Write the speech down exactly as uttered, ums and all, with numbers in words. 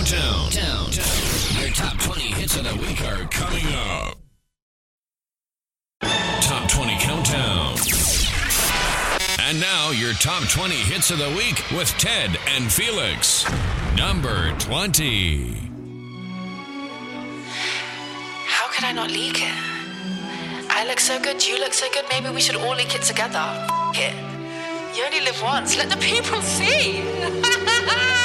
Countdown. Down, down. Your top twenty hits of the week are coming up. Top twenty Countdown. And now your top twenty hits of the week with Ted and Felix. Number twenty. How could I not leak it? I look so good, you look so good, maybe we should all leak it together. F- it. You only live once, let the people see.